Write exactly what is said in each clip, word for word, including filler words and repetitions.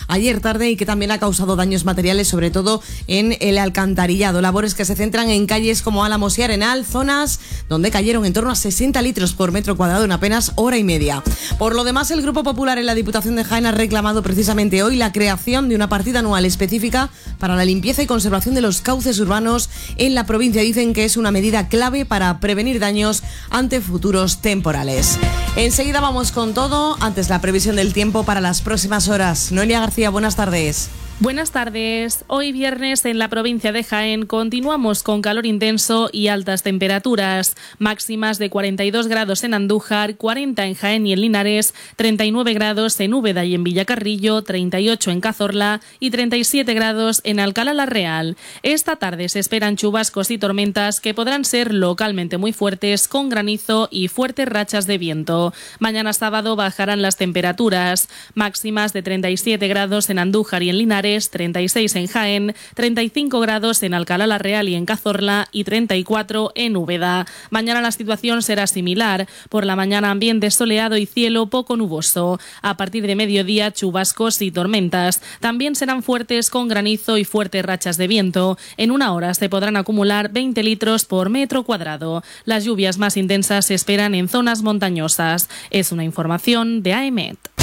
ayer tarde y que también ha causado daños materiales, sobre todo en el alcantarillado. Labores que se centran en calles como Álamos y Arenal, zonas donde cayeron en torno a sesenta litros por metro cuadrado en apenas hora y media. Por lo demás, el Grupo Popular en la Diputación de Jaén ha reclamado precisamente hoy la creación de una partida anual específica para la limpieza y conservación de los cauces urbanos en la provincia. Dicen que es una medida clave para prevenir daños ante futuros temporales. Enseguida vamos con todo. Antes, la previsión del tiempo para las próximas horas. Noelia García, buenas tardes. Buenas tardes. Hoy viernes en la provincia de Jaén continuamos con calor intenso y altas temperaturas. Máximas de cuarenta y dos grados en Andújar, cuarenta en Jaén y en Linares, treinta y nueve grados en Úbeda y en Villacarrillo, treinta y ocho en Cazorla y treinta y siete grados en Alcalá la Real. Esta tarde se esperan chubascos y tormentas que podrán ser localmente muy fuertes, con granizo y fuertes rachas de viento. Mañana sábado bajarán las temperaturas. Máximas de treinta y siete grados en Andújar y en Linares, treinta y seis en Jaén, treinta y cinco grados en Alcalá la Real y en Cazorla y treinta y cuatro en Úbeda. Mañana la situación será similar. Por la mañana ambiente soleado y cielo poco nuboso. A partir de mediodía chubascos y tormentas. También serán fuertes con granizo y fuertes rachas de viento. En una hora se podrán acumular veinte litros por metro cuadrado. Las lluvias más intensas se esperan en zonas montañosas. Es una información de A E M E T.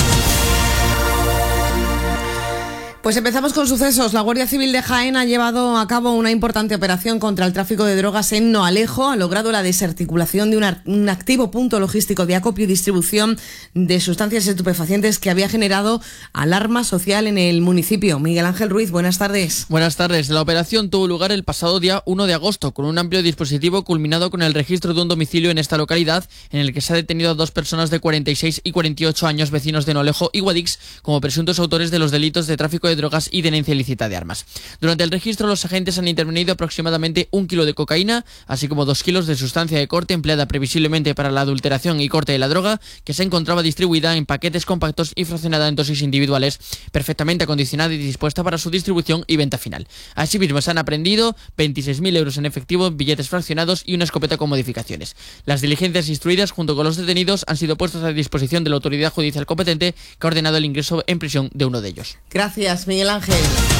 Pues empezamos con sucesos. La Guardia Civil de Jaén ha llevado a cabo una importante operación contra el tráfico de drogas en Noalejo. Ha logrado la desarticulación de una, un activo punto logístico de acopio y distribución de sustancias estupefacientes que había generado alarma social en el municipio. Miguel Ángel Ruiz, buenas tardes. Buenas tardes. La operación tuvo lugar el pasado día uno de agosto, con un amplio dispositivo culminado con el registro de un domicilio en esta localidad, en el que se ha detenido a dos personas de cuarenta y seis y cuarenta y ocho años, vecinos de Noalejo y Guadix, como presuntos autores de los delitos de tráfico de drogas y tenencia ilícita de armas. Durante el registro, los agentes han intervenido aproximadamente un kilo de cocaína, así como dos kilos de sustancia de corte empleada previsiblemente para la adulteración y corte de la droga, que se encontraba distribuida en paquetes compactos y fraccionada en dosis individuales, perfectamente acondicionada y dispuesta para su distribución y venta final. Asimismo, se han aprehendido veintiséis mil euros en efectivo, billetes fraccionados y una escopeta con modificaciones. Las diligencias instruidas junto con los detenidos han sido puestas a disposición de la autoridad judicial competente, que ha ordenado el ingreso en prisión de uno de ellos. Gracias, Miguel Ángel.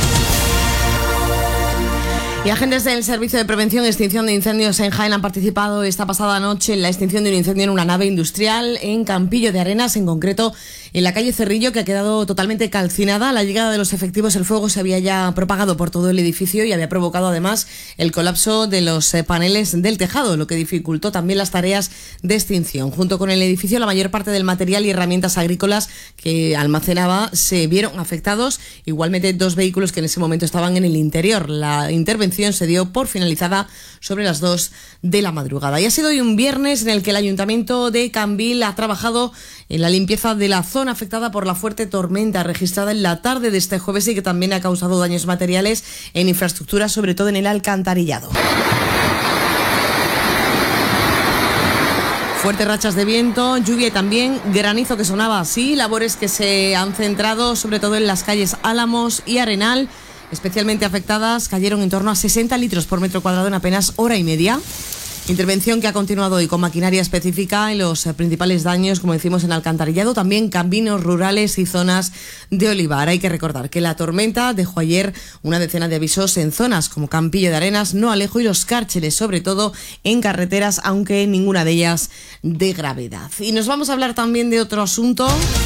Y agentes del Servicio de Prevención y Extinción de Incendios en Jaén han participado esta pasada noche en la extinción de un incendio en una nave industrial en Campillo de Arenas, en concreto en la calle Cerrillo, que ha quedado totalmente calcinada. A la llegada de los efectivos, el fuego se había ya propagado por todo el edificio y había provocado además el colapso de los paneles del tejado, lo que dificultó también las tareas de extinción. Junto con el edificio, la mayor parte del material y herramientas agrícolas que almacenaba se vieron afectados. Igualmente, dos vehículos que en ese momento estaban en el interior. La intervención se dio por finalizada sobre las dos de la madrugada. Y ha sido hoy un viernes en el que el Ayuntamiento de Cambil ha trabajado en la limpieza de la zona afectada por la fuerte tormenta registrada en la tarde de este jueves y que también ha causado daños materiales en infraestructura, sobre todo en el alcantarillado. Fuertes rachas de viento, lluvia y también granizo que sonaba así. Labores que se han centrado sobre todo en las calles Álamos y Arenal. Especialmente afectadas, cayeron en torno a sesenta litros por metro cuadrado en apenas hora y media. Intervención que ha continuado hoy con maquinaria específica en los principales daños, como decimos, en alcantarillado, también caminos rurales y zonas de olivar. Hay que recordar que la tormenta dejó ayer una decena de avisos en zonas como Campillo de Arenas, Noalejo y Los Cárceles, sobre todo en carreteras, aunque ninguna de ellas de gravedad. Y nos vamos a hablar también de otro asunto,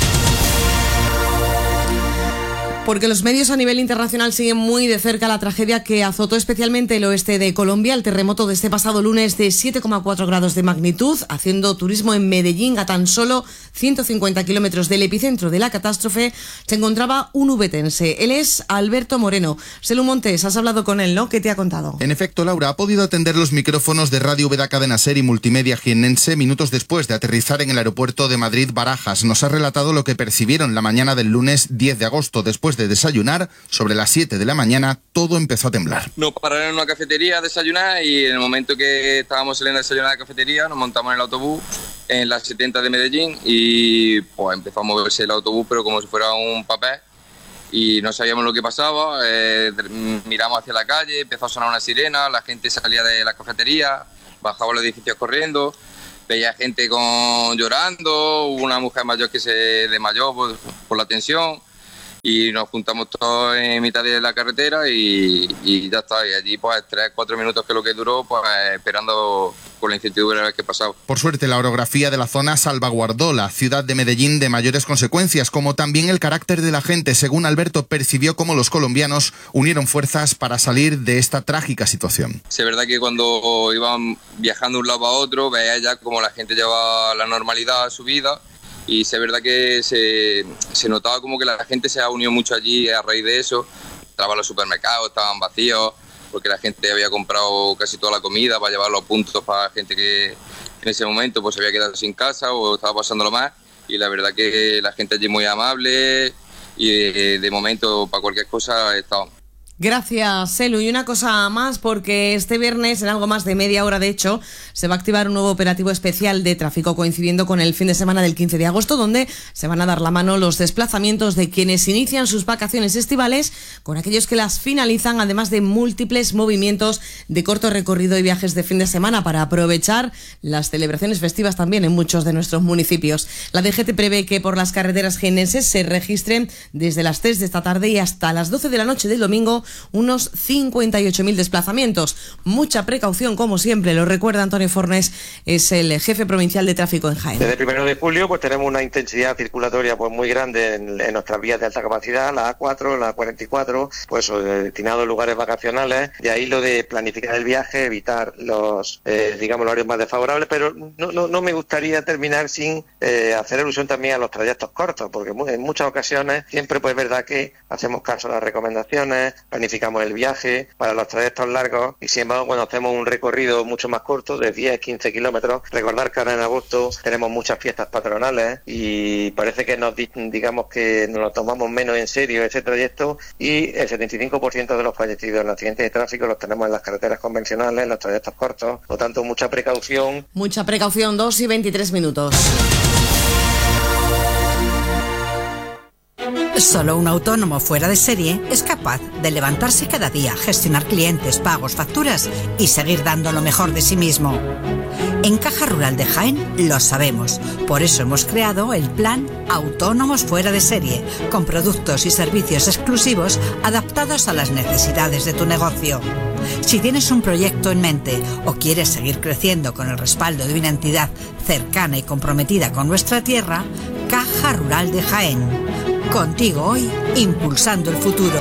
porque los medios a nivel internacional siguen muy de cerca la tragedia que azotó especialmente el oeste de Colombia, el terremoto de este pasado lunes de siete coma cuatro grados de magnitud, haciendo turismo en Medellín a tan solo ciento cincuenta kilómetros del epicentro de la catástrofe. Se encontraba un ubetense. Él es Alberto Moreno. Selú Montes, has hablado con él, ¿no? ¿Qué te ha contado? En efecto, Laura, ha podido atender los micrófonos de Radio Úbeda Cadena Ser y Multimedia Jiennense minutos después de aterrizar en el aeropuerto de Madrid-Barajas. Nos ha relatado lo que percibieron la mañana del lunes diez de agosto, después de desayunar. Sobre las siete de la mañana todo empezó a temblar. Nos pararon en una cafetería a desayunar y en el momento que estábamos saliendo a desayunar a la cafetería nos montamos en el autobús en la setenta de Medellín y pues empezó a moverse el autobús pero como si fuera un papel y no sabíamos lo que pasaba. Eh, miramos hacia la calle, empezó a sonar una sirena, la gente salía de la cafetería, bajaba los edificios corriendo, veía gente con llorando, hubo una mujer mayor que se desmayó por, por la tensión. y nos juntamos todos en mitad de la carretera y, y ya está. Y allí pues tres, cuatro minutos que es lo que duró, pues esperando con la incertidumbre de ver qué pasaba. Por suerte, la orografía de la zona salvaguardó la ciudad de Medellín de mayores consecuencias, como también el carácter de la gente. Según Alberto, percibió cómo los colombianos unieron fuerzas para salir de esta trágica situación. Sí, es verdad que cuando iban viajando de un lado a otro, veía ya cómo la gente llevaba la normalidad a su vida. Y es verdad que se, se notaba como que la gente se ha unido mucho allí a raíz de eso. Estaban los supermercados, estaban vacíos, porque la gente había comprado casi toda la comida para llevar los puntos para gente que en ese momento pues se había quedado sin casa o estaba pasándolo más. Y la verdad que la gente allí muy amable y de, de momento para cualquier cosa estaba. Gracias, Selu. Y una cosa más, porque este viernes, en algo más de media hora de hecho, se va a activar un nuevo operativo especial de tráfico coincidiendo con el fin de semana del quince de agosto, donde se van a dar la mano los desplazamientos de quienes inician sus vacaciones estivales con aquellos que las finalizan, además de múltiples movimientos de corto recorrido y viajes de fin de semana para aprovechar las celebraciones festivas también en muchos de nuestros municipios. La D G T prevé que por las carreteras jiennenses se registren desde las tres de esta tarde y hasta las doce de la noche del domingo unos cincuenta y ocho mil desplazamientos. Mucha precaución, como siempre, lo recuerda Antonio Fornés, es el jefe provincial de tráfico en Jaén. Desde el primero de julio pues tenemos una intensidad circulatoria pues muy grande en, en nuestras vías de alta capacidad, la A cuatro, la cuarenta y cuatro, pues destinado a lugares vacacionales. De ahí lo de planificar el viaje, evitar los, eh, digamos, los horarios más desfavorables, pero no, no, no me gustaría terminar sin eh, hacer alusión también a los trayectos cortos, porque en muchas ocasiones siempre pues es verdad que hacemos caso a las recomendaciones, planificamos el viaje para los trayectos largos y sin embargo cuando hacemos un recorrido mucho más corto de diez, quince kilómetros, recordar que ahora en agosto tenemos muchas fiestas patronales y parece que nos digamos que nos lo tomamos menos en serio ese trayecto y el setenta y cinco por ciento de los fallecidos en accidentes de tráfico los tenemos en las carreteras convencionales, en los trayectos cortos, por lo tanto mucha precaución. Mucha precaución, dos y veintitrés minutos. Solo un autónomo fuera de serie es capaz de levantarse cada día, gestionar clientes, pagos, facturas y seguir dando lo mejor de sí mismo. En Caja Rural de Jaén lo sabemos, por eso hemos creado el plan Autónomos Fuera de Serie, con productos y servicios exclusivos adaptados a las necesidades de tu negocio. Si tienes un proyecto en mente o quieres seguir creciendo con el respaldo de una entidad cercana y comprometida con nuestra tierra, Caja Rural de Jaén. Contigo hoy, impulsando el futuro.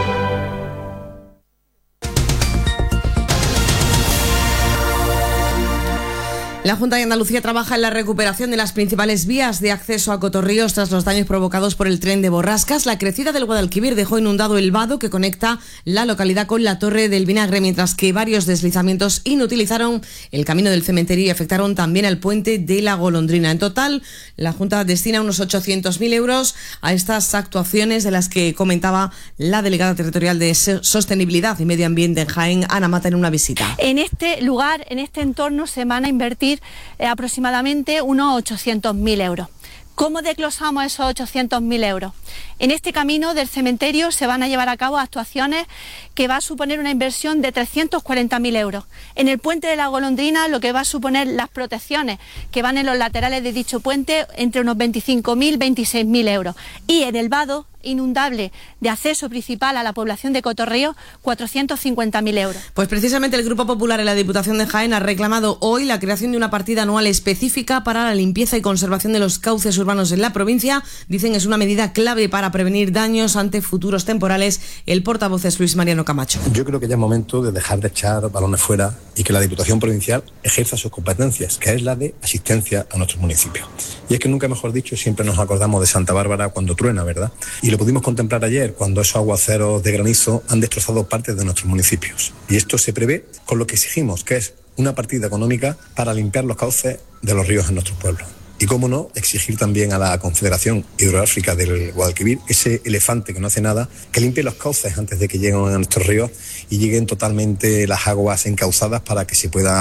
La Junta de Andalucía trabaja en la recuperación de las principales vías de acceso a Cotorríos tras los daños provocados por el tren de Borrascas. La crecida del Guadalquivir dejó inundado el vado que conecta la localidad con la Torre del Vinagre, mientras que varios deslizamientos inutilizaron el camino del cementerio y afectaron también al puente de la Golondrina. En total, la Junta destina unos ochocientos mil euros a estas actuaciones de las que comentaba la delegada territorial de Sostenibilidad y Medio Ambiente en Jaén, Ana Mata, en una visita. En este lugar, en este entorno, se van a invertir Eh, aproximadamente unos ochocientos mil euros. ¿Cómo desglosamos esos ochocientos mil euros? En este camino del cementerio se van a llevar a cabo actuaciones que va a suponer una inversión de trescientos cuarenta mil euros. En el puente de la Golondrina, lo que va a suponer las protecciones que van en los laterales de dicho puente, entre unos veinticinco mil, veintiséis mil euros. Y en el vado inundable de acceso principal a la población de Cotorríos, cuatrocientos cincuenta mil euros. Pues precisamente el Grupo Popular en la Diputación de Jaén ha reclamado hoy la creación de una partida anual específica para la limpieza y conservación de los cauces urbanos en la provincia. Dicen es una medida clave para prevenir daños ante futuros temporales. El portavoz es Luis Mariano Camacho. Yo creo que ya es momento de dejar de echar balones fuera y que la Diputación Provincial ejerza sus competencias, que es la de asistencia a nuestros municipios. Y es que nunca mejor dicho, siempre nos acordamos de Santa Bárbara cuando truena, ¿verdad? Y lo pudimos contemplar ayer cuando esos aguaceros de granizo han destrozado partes de nuestros municipios. Y esto se prevé con lo que exigimos, que es una partida económica para limpiar los cauces de los ríos en nuestros pueblos. Y cómo no, exigir también a la Confederación Hidrográfica del Guadalquivir, ese elefante que no hace nada, que limpie los cauces antes de que lleguen a nuestros ríos y lleguen totalmente las aguas encauzadas para que se pueda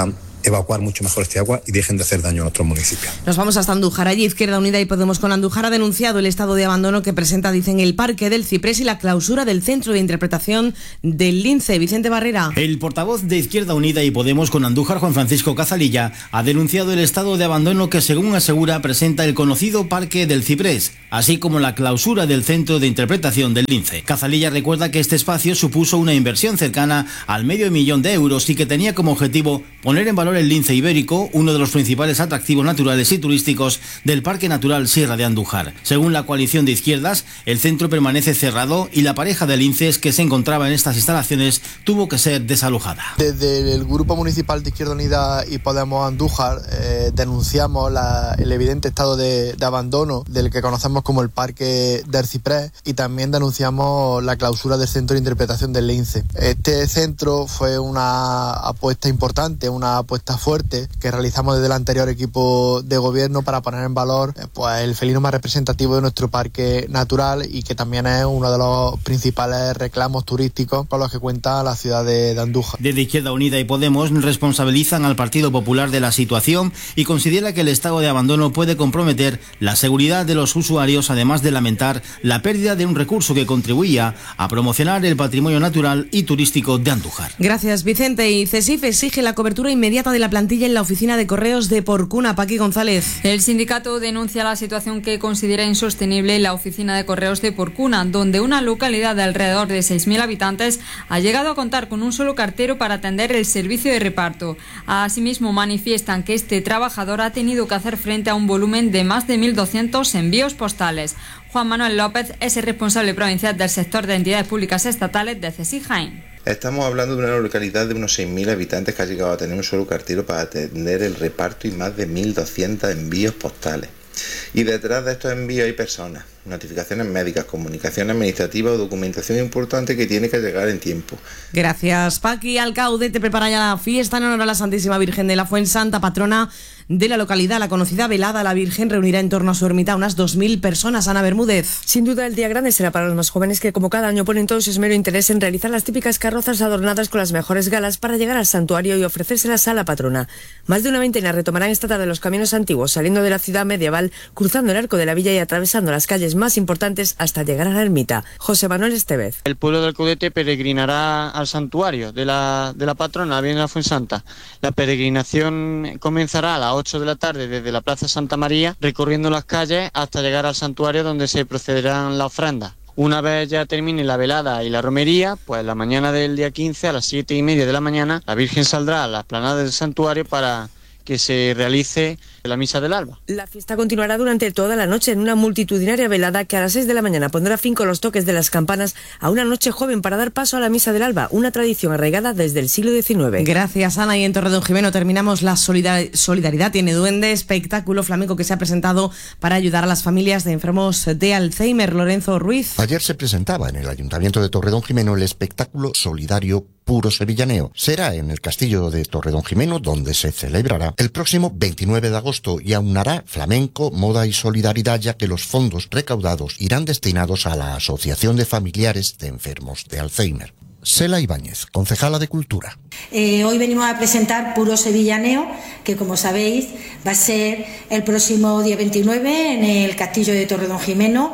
evacuar mucho mejor este agua y dejen de hacer daño a otros municipios. Nos vamos hasta Andújar. Allí Izquierda Unida y Podemos con Andújar ha denunciado el estado de abandono que presenta, dicen, el Parque del Ciprés y la clausura del Centro de Interpretación del Lince. Vicente Barrera. El portavoz de Izquierda Unida y Podemos con Andújar, Juan Francisco Cazalilla, ha denunciado el estado de abandono que, según asegura, presenta el conocido Parque del Ciprés, así como la clausura del Centro de Interpretación del Lince. Cazalilla recuerda que este espacio supuso una inversión cercana al medio millón de euros y que tenía como objetivo poner en valor el lince ibérico, uno de los principales atractivos naturales y turísticos del Parque Natural Sierra de Andújar. Según la coalición de izquierdas, el centro permanece cerrado y la pareja de linces que se encontraba en estas instalaciones tuvo que ser desalojada. Desde el Grupo Municipal de Izquierda Unida y Podemos Andújar eh, denunciamos la, el evidente estado de, de abandono del que conocemos como el Parque del Ciprés y también denunciamos la clausura del Centro de Interpretación del Lince. Este centro fue una apuesta importante, una apuesta fuerte que realizamos desde el anterior equipo de gobierno para poner en valor eh, pues, el felino más representativo de nuestro parque natural y que también es uno de los principales reclamos turísticos con los que cuenta la ciudad de, de Andújar. Desde Izquierda Unida y Podemos responsabilizan al Partido Popular de la situación y considera que el estado de abandono puede comprometer la seguridad de los usuarios, además de lamentar la pérdida de un recurso que contribuía a promocionar el patrimonio natural y turístico de Andújar. Gracias, Vicente. Y CESIF exige la cobertura inmediata de la plantilla en la oficina de correos de Porcuna. Paqui González. El sindicato denuncia la situación que considera insostenible en la oficina de correos de Porcuna, donde una localidad de alrededor de seis mil habitantes ha llegado a contar con un solo cartero para atender el servicio de reparto. Asimismo, manifiestan que este trabajador ha tenido que hacer frente a un volumen de más de mil doscientos envíos postales. Juan Manuel López es el responsable provincial del sector de entidades públicas estatales de CESIF Jaén. Estamos hablando de una localidad de unos seis mil habitantes que ha llegado a tener un solo cartero para atender el reparto y más de mil doscientos envíos postales. Y detrás de estos envíos hay personas, notificaciones médicas, comunicación administrativa o documentación importante que tiene que llegar en tiempo. Gracias, Paqui. Alcaude te prepara ya la fiesta en honor a la Santísima Virgen de la Fuensanta, patrona de la localidad. La conocida velada La Virgen reunirá en torno a su ermita unas dos mil personas. Ana Bermúdez. Sin duda el día grande será para los más jóvenes, que como cada año ponen todo su esmero e interés en realizar las típicas carrozas adornadas con las mejores galas para llegar al santuario y ofrecérselas a la patrona. Más de una veintena retomarán esta tarde los caminos antiguos, saliendo de la ciudad medieval, cruzando el arco de la villa y atravesando las calles más importantes hasta llegar a la ermita. José Manuel Estevez. El pueblo del Caudete peregrinará al santuario de la, de la patrona, la Virgen de la Fuensanta. La peregrinación comenzará a las ocho de la tarde desde la Plaza Santa María, recorriendo las calles hasta llegar al santuario, donde se procederán las ofrendas. Una vez ya termine la velada y la romería, pues la mañana del día quince a las siete y media de la mañana, la Virgen saldrá a la explanada del santuario para que se realice la misa del alba. La fiesta continuará durante toda la noche en una multitudinaria velada que a las seis de la mañana pondrá fin con los toques de las campanas a una noche joven para dar paso a la misa del alba, una tradición arraigada desde el siglo diecinueve. Gracias, Ana. Y en Torredonjimeno terminamos la solidar- Solidaridad Tiene Duende, espectáculo flamenco que se ha presentado para ayudar a las familias de enfermos de Alzheimer. Lorenzo Ruiz. Ayer se presentaba en el Ayuntamiento de Torredonjimeno el espectáculo solidario Puro Sevillaneo. Será en el Castillo de Torredonjimeno, donde se celebrará el próximo veintinueve de agosto y aunará flamenco, moda y solidaridad, ya que los fondos recaudados irán destinados a la Asociación de Familiares de Enfermos de Alzheimer. Sela Ibáñez, concejala de Cultura. Eh, hoy venimos a presentar Puro Sevillaneo, que como sabéis va a ser el próximo día veintinueve en el Castillo de Torredonjimeno.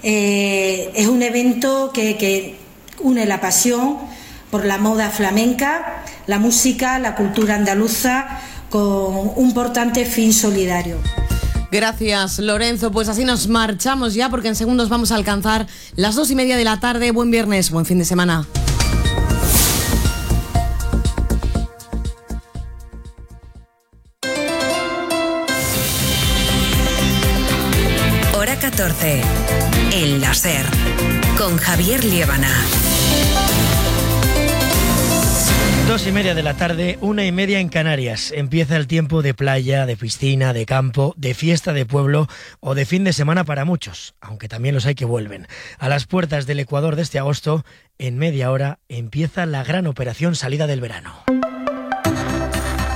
Eh, es un evento que, que une la pasión por la moda flamenca, la música, la cultura andaluza, con un importante fin solidario. Gracias, Lorenzo. Pues así nos marchamos ya, porque en segundos vamos a alcanzar las dos y media de la tarde. Buen viernes, buen fin de semana. Hora catorce. El láser. Con Javier Liébana. Dos y media de la tarde, una y media en Canarias. Empieza el tiempo de playa, de piscina, de campo, de fiesta de pueblo o de fin de semana para muchos, aunque también los hay que vuelven. A las puertas del Ecuador de este agosto, en media hora, empieza la gran operación salida del verano.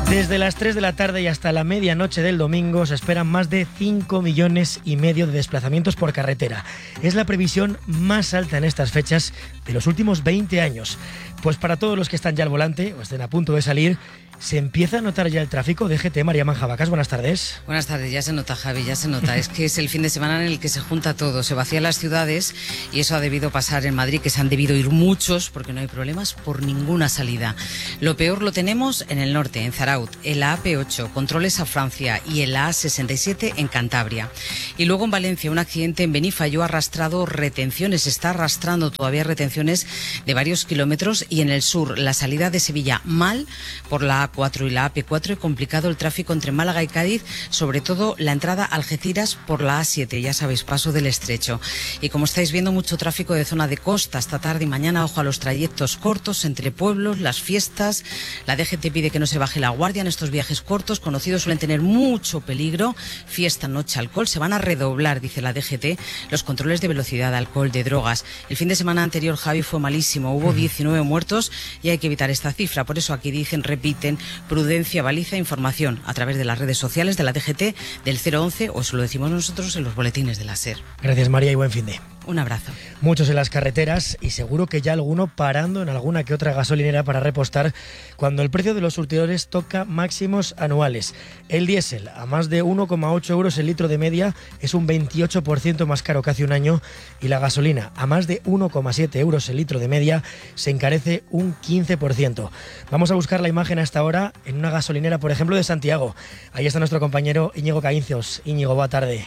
Desde las tres de la tarde y hasta la medianoche del domingo se esperan más de cinco millones y medio de desplazamientos por carretera. Es la previsión más alta en estas fechas de los últimos veinte años. Pues para todos los que están ya al volante o estén a punto de salir, ¿se empieza a notar ya el tráfico? D G T, María Manjabacas, buenas tardes. Buenas tardes, ya se nota, Javi, ya se nota. Es que es el fin de semana en el que se junta todo, se vacían las ciudades y eso ha debido pasar en Madrid, que se han debido ir muchos porque no hay problemas por ninguna salida. Lo peor lo tenemos en el norte, en Zaraut, en la A P ocho, controles a Francia y en la A sesenta y siete en Cantabria. Y luego en Valencia, un accidente en Benifayó ha arrastrado retenciones, está arrastrando todavía retenciones de varios kilómetros, y en el sur, la salida de Sevilla mal por la A cuatro y la A P cuatro, y complicado el tráfico entre Málaga y Cádiz, sobre todo la entrada a Algeciras por la A siete, ya sabéis, paso del Estrecho. Y como estáis viendo, mucho tráfico de zona de costa esta tarde y mañana. Ojo a los trayectos cortos entre pueblos, las fiestas. La D G T pide que no se baje la guardia en estos viajes cortos, conocidos suelen tener mucho peligro. Fiesta, noche, alcohol, se van a redoblar, dice la D G T, los controles de velocidad, alcohol, de drogas. El fin de semana anterior, Javi, fue malísimo, hubo diecinueve muertos y hay que evitar esta cifra. Por eso aquí dicen, repiten, prudencia, baliza, información a través de las redes sociales de la D G T, del cero once, o eso lo decimos nosotros en los boletines de la SER. Gracias, María, y buen fin de. Un abrazo. Muchos en las carreteras y seguro que ya alguno parando en alguna que otra gasolinera para repostar cuando el precio de los surtidores toca máximos anuales. El diésel a más de uno coma ocho euros el litro de media es un veintiocho por ciento más caro que hace un año, y la gasolina a más de uno coma siete euros el litro de media se encarece un quince por ciento. Vamos a buscar la imagen a esta hora en una gasolinera, por ejemplo, de Santiago. Ahí está nuestro compañero Íñigo Caíncios. Íñigo, buena tarde.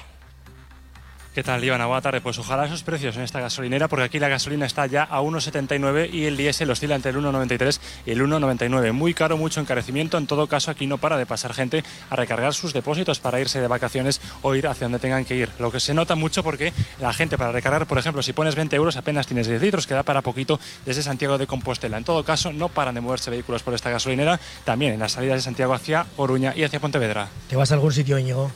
¿Qué tal, Ivana? Buena tarde. Pues ojalá esos precios en esta gasolinera, porque aquí la gasolina está ya a uno setenta y nueve y el diésel oscila entre el uno noventa y tres y el uno noventa y nueve. Muy caro, mucho encarecimiento. En todo caso, aquí no para de pasar gente a recargar sus depósitos para irse de vacaciones o ir hacia donde tengan que ir. Lo que se nota mucho porque la gente para recargar, por ejemplo, si pones veinte euros apenas tienes diez litros, que da para poquito desde Santiago de Compostela. En todo caso, no paran de moverse vehículos por esta gasolinera, también en las salidas de Santiago hacia Coruña y hacia Pontevedra. ¿Te vas a algún sitio, Íñigo?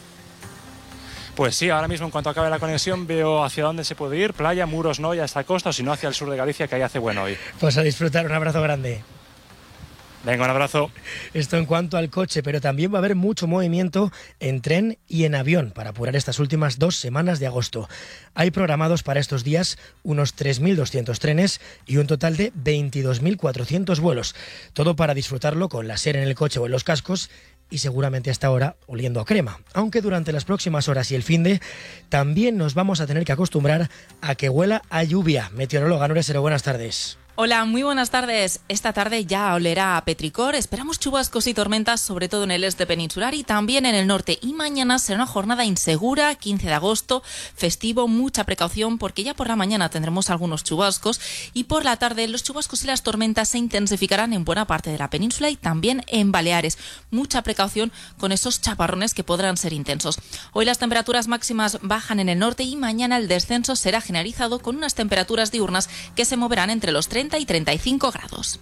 Pues sí, ahora mismo en cuanto acabe la conexión veo hacia dónde se puede ir, playa, muros no, ya hasta costa, o si no hacia el sur de Galicia, que ahí hace bueno hoy. Pues a disfrutar, un abrazo grande. Venga, un abrazo. Esto en cuanto al coche, pero también va a haber mucho movimiento en tren y en avión para apurar estas últimas dos semanas de agosto. Hay programados para estos días unos tres mil doscientos trenes y un total de veintidós mil cuatrocientos vuelos. Todo para disfrutarlo con la SER en el coche o en los cascos, y seguramente hasta ahora oliendo a crema. Aunque durante las próximas horas y el finde también nos vamos a tener que acostumbrar a que huela a lluvia. Meteoróloga Nuria Sero, buenas tardes. Hola, muy buenas tardes. Esta tarde ya olerá a petricor. Esperamos chubascos y tormentas, sobre todo en el este peninsular y también en el norte. Y mañana será una jornada insegura, quince de agosto, festivo, mucha precaución porque ya por la mañana tendremos algunos chubascos y por la tarde los chubascos y las tormentas se intensificarán en buena parte de la península y también en Baleares. Mucha precaución con esos chaparrones que podrán ser intensos. Hoy las temperaturas máximas bajan en el norte y mañana el descenso será generalizado con unas temperaturas diurnas que se moverán entre los treinta y treinta y cinco grados.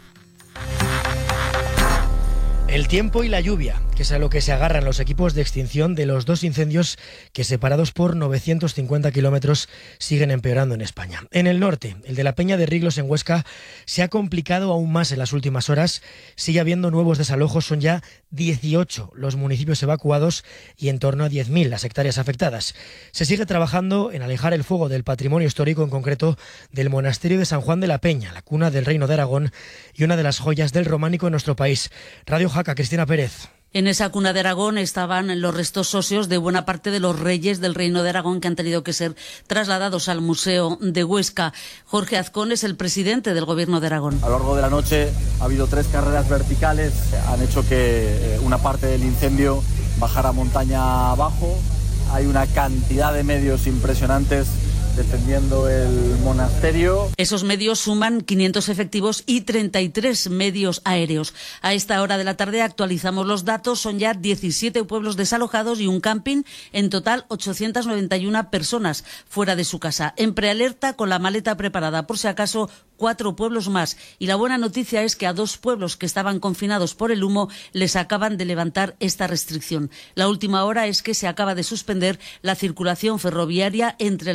El tiempo y la lluvia, que es a lo que se agarran los equipos de extinción de los dos incendios que, separados por novecientos cincuenta kilómetros, siguen empeorando en España. En el norte, el de la Peña de Riglos en Huesca se ha complicado aún más en las últimas horas. Sigue habiendo nuevos desalojos, son ya dieciocho los municipios evacuados y en torno a diez mil las hectáreas afectadas. Se sigue trabajando en alejar el fuego del patrimonio histórico, en concreto del monasterio de San Juan de la Peña, la cuna del Reino de Aragón y una de las joyas del románico en nuestro país. Radio Jaca, Cristina Pérez. En esa cuna de Aragón estaban los restos óseos de buena parte de los reyes del Reino de Aragón que han tenido que ser trasladados al Museo de Huesca. Jorge Azcón es el presidente del Gobierno de Aragón. A lo largo de la noche ha habido tres carreras verticales, han hecho que una parte del incendio bajara montaña abajo. Hay una cantidad de medios impresionantes defendiendo el monasterio. Esos medios suman quinientos efectivos y treinta y tres medios aéreos. A esta hora de la tarde actualizamos los datos. Son ya diecisiete pueblos desalojados y un camping. En total, ochocientas noventa y una personas fuera de su casa. En prealerta, con la maleta preparada por si acaso, cuatro pueblos más. Y la buena noticia es que a dos pueblos que estaban confinados por el humo les acaban de levantar esta restricción. La última hora es que se acaba de suspender la circulación ferroviaria entre las localidades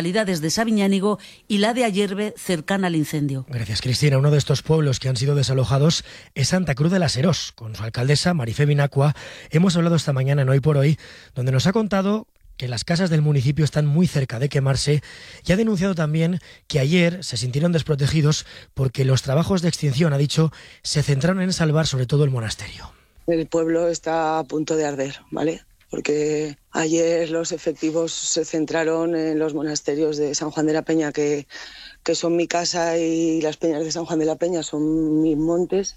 localidades de Sabiñánigo y la de Ayerbe, cercana al incendio. Gracias, Cristina. Uno de estos pueblos que han sido desalojados es Santa Cruz de la Serós. Con su alcaldesa, Marifé Binacua, hemos hablado esta mañana en Hoy por Hoy, donde nos ha contado que las casas del municipio están muy cerca de quemarse y ha denunciado también que ayer se sintieron desprotegidos porque los trabajos de extinción, ha dicho, se centraron en salvar sobre todo el monasterio. El pueblo está a punto de arder, ¿vale? Porque ayer los efectivos se centraron en los monasterios de San Juan de la Peña, que, que son mi casa, y las peñas de San Juan de la Peña son mis montes,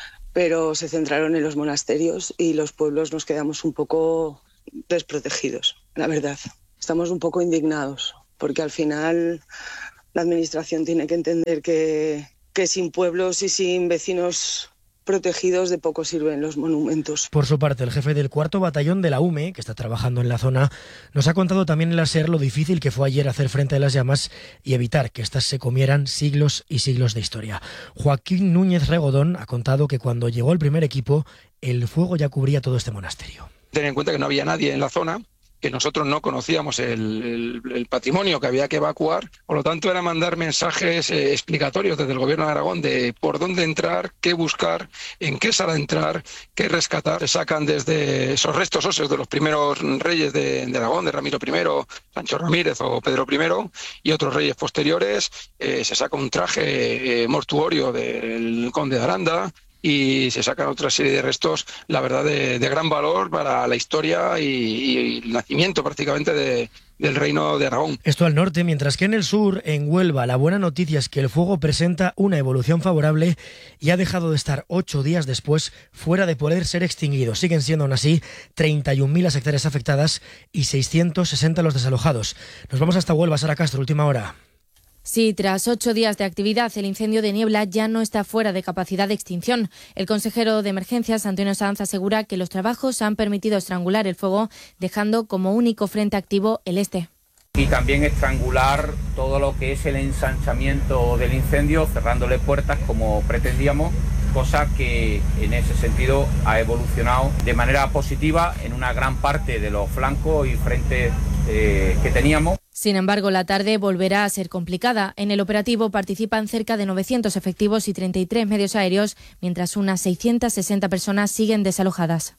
pero se centraron en los monasterios y los pueblos nos quedamos un poco desprotegidos, la verdad. Estamos un poco indignados, porque al final la administración tiene que entender que, que sin pueblos y sin vecinos protegidos de poco sirven los monumentos. Por su parte, el jefe del cuarto batallón de la U M E, que está trabajando en la zona, nos ha contado también en la SER lo difícil que fue ayer hacer frente a las llamas y evitar que éstas se comieran siglos y siglos de historia. Joaquín Núñez Regodón ha contado que cuando llegó el primer equipo, el fuego ya cubría todo este monasterio. Ten en cuenta que no había nadie en la zona, que nosotros no conocíamos el, el, el patrimonio que había que evacuar, por lo tanto era mandar mensajes eh, explicatorios desde el gobierno de Aragón de por dónde entrar, qué buscar, en qué sala entrar, qué rescatar. Se sacan desde esos restos óseos de los primeros reyes de, de Aragón, de Ramiro primero, Sancho Ramírez o Pedro primero, y otros reyes posteriores. Eh, se saca un traje eh, mortuorio del conde de Aranda, y se sacan otra serie de restos, la verdad, de, de gran valor para la historia y, y el nacimiento prácticamente de, del reino de Aragón. Esto al norte, mientras que en el sur, en Huelva, la buena noticia es que el fuego presenta una evolución favorable y ha dejado de estar ocho días después fuera de poder ser extinguido. Siguen siendo aún así treinta y un mil las hectáreas afectadas y seiscientos sesenta los desalojados. Nos vamos hasta Huelva, Sara Castro, última hora. Sí, tras ocho días de actividad, el incendio de Niebla ya no está fuera de capacidad de extinción. El consejero de Emergencias, Antonio Sanz, asegura que los trabajos han permitido estrangular el fuego, dejando como único frente activo el este. Y también estrangular todo lo que es el ensanchamiento del incendio, cerrándole puertas como pretendíamos, cosa que en ese sentido ha evolucionado de manera positiva en una gran parte de los flancos y frentes eh, que teníamos. Sin embargo, la tarde volverá a ser complicada. En el operativo participan cerca de novecientos efectivos y treinta y tres medios aéreos, mientras unas seiscientas sesenta personas siguen desalojadas.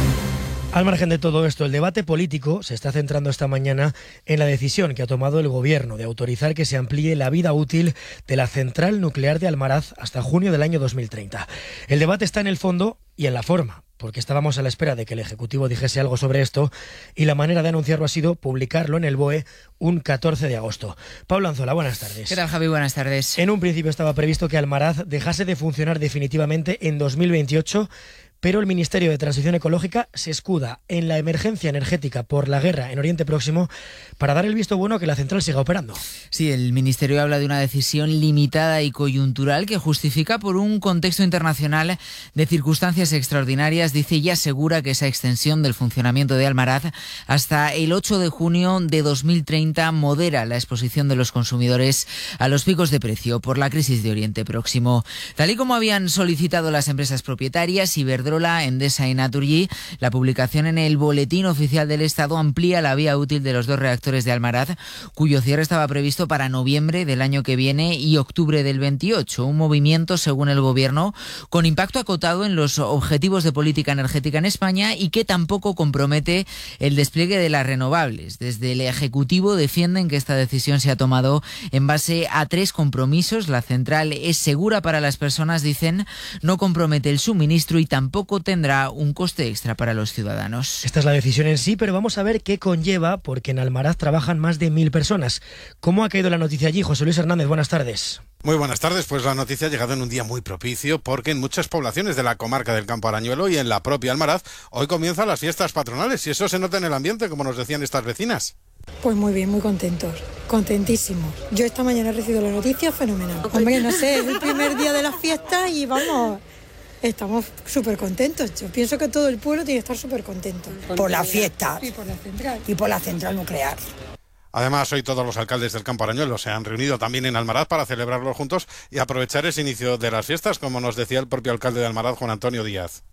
Al margen de todo esto, el debate político se está centrando esta mañana en la decisión que ha tomado el Gobierno de autorizar que se amplíe la vida útil de la central nuclear de Almaraz hasta junio del año dos mil treinta. El debate está en el fondo y en la forma, porque estábamos a la espera de que el Ejecutivo dijese algo sobre esto y la manera de anunciarlo ha sido publicarlo en el B O E un catorce de agosto. Pablo Anzola, buenas tardes. ¿Qué tal, Javi? Buenas tardes. En un principio estaba previsto que Almaraz dejase de funcionar definitivamente en dos mil veintiocho, pero el Ministerio de Transición Ecológica se escuda en la emergencia energética por la guerra en Oriente Próximo para dar el visto bueno a que la central siga operando. Sí, el Ministerio habla de una decisión limitada y coyuntural que justifica por un contexto internacional de circunstancias extraordinarias, dice, y asegura que esa extensión del funcionamiento de Almaraz hasta el ocho de junio de dos mil treinta modera la exposición de los consumidores a los picos de precio por la crisis de Oriente Próximo. Tal y como habían solicitado las empresas propietarias, Iberdrola, Endesa y Naturgy, la publicación en el Boletín Oficial del Estado amplía la vía útil de los dos reactores de Almaraz, cuyo cierre estaba previsto para noviembre del año que viene y octubre del veintiocho. Un movimiento, según el Gobierno, con impacto acotado en los objetivos de política energética en España y que tampoco compromete el despliegue de las renovables. Desde el Ejecutivo defienden que esta decisión se ha tomado en base a tres compromisos. La central es segura para las personas, dicen, no compromete el suministro y tampoco tendrá un coste extra para los ciudadanos. Esta es la decisión en sí, pero vamos a ver qué conlleva, porque en Almaraz trabajan más de mil personas. ¿Cómo ha caído la noticia allí? José Luis Hernández, buenas tardes. Muy buenas tardes, pues la noticia ha llegado en un día muy propicio porque en muchas poblaciones de la comarca del Campo Arañuelo y en la propia Almaraz hoy comienzan las fiestas patronales y eso se nota en el ambiente, como nos decían estas vecinas. Pues muy bien, muy contentos, contentísimos. Yo esta mañana he recibido la noticia fenomenal. Hombre, no sé, es el primer día de las fiestas y vamos, estamos súper contentos. Yo pienso que todo el pueblo tiene que estar súper contento. Por las fiestas. Y por la central. Y por la central nuclear. Además, hoy todos los alcaldes del Campo Arañuelo se han reunido también en Almaraz para celebrarlo juntos y aprovechar ese inicio de las fiestas, como nos decía el propio alcalde de Almaraz, Juan Antonio Díaz.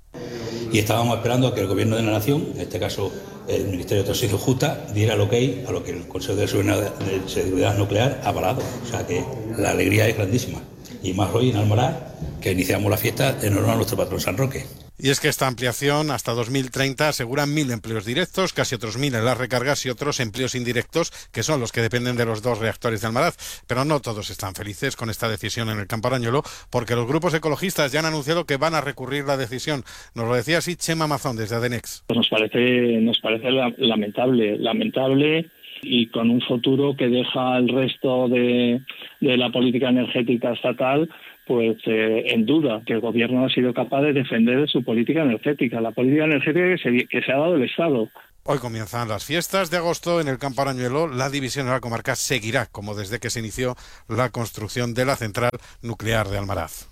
Y estábamos esperando a que el Gobierno de la Nación, en este caso el Ministerio de Transición Justa, diera el ok a lo que el Consejo de Seguridad, de Seguridad Nuclear ha parado. O sea que la alegría es grandísima. Y más hoy en Almaraz, que iniciamos la fiesta en honor a nuestro patrón San Roque. Y es que esta ampliación hasta dos mil treinta asegura mil empleos directos, casi otros mil en las recargas y otros empleos indirectos, que son los que dependen de los dos reactores de Almaraz. Pero no todos están felices con esta decisión en el Campo Arañuelo, porque los grupos ecologistas ya han anunciado que van a recurrir la decisión. Nos lo decía así Chema Mazón desde Adenex. Pues nos parece, nos parece lamentable, lamentable y con un futuro que deja el resto de, de la política energética estatal pues eh, en duda, que el Gobierno ha sido capaz de defender su política energética, la política energética que se, que se ha dado el Estado. Hoy comienzan las fiestas de agosto en el Campo Arañuelo. La división en la comarca seguirá, como desde que se inició la construcción de la central nuclear de Almaraz.